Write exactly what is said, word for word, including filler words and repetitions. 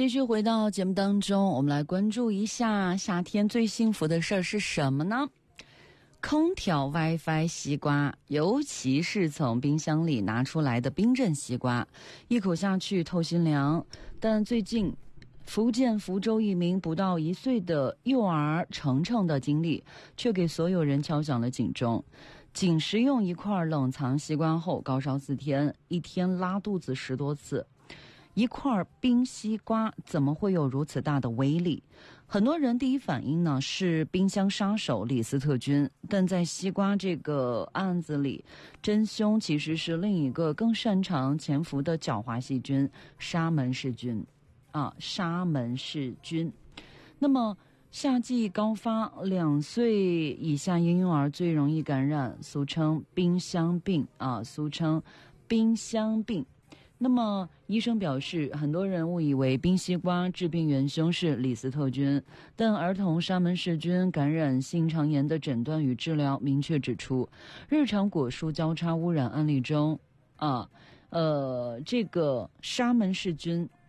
继续回到节目当中，我们来关注一下夏天最幸福的事儿是什么呢？空调 WiFi 西瓜，尤其是从冰箱里拿出来的冰镇西瓜，一口下去透心凉。但最近福建福州一名不到一岁的幼儿程程的经历，却给所有人敲响了警钟。仅食用一块冷藏西瓜后，高烧四天，一天拉肚子十多次。一块冰西瓜怎么会有如此大的威力？很多人第一反应呢是冰箱杀手李斯特菌，但在西瓜这个案子里，真凶其实是另一个更擅长潜伏的狡猾细菌——沙门氏菌。啊，沙门氏菌。那么夏季高发，两岁以下婴幼儿最容易感染，俗称冰箱病啊，俗称冰箱病。那么医生表示，很多人误以为冰西瓜致病元凶是李斯特菌，但儿童沙门氏菌感染性肠炎的诊断与治疗明确指出，日常果蔬交叉污染案例中啊，呃，这个沙门氏菌